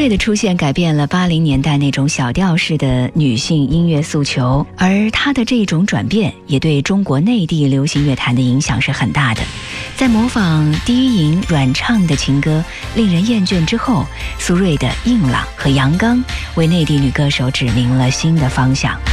的出现改变了80年代那种小调式的女性音乐诉求，而她的这种转变也对中国内地流行乐坛的影响是很大的。在模仿低吟软唱的情歌令人厌倦之后，苏芮的硬朗和阳刚为内地女歌手指明了新的方向。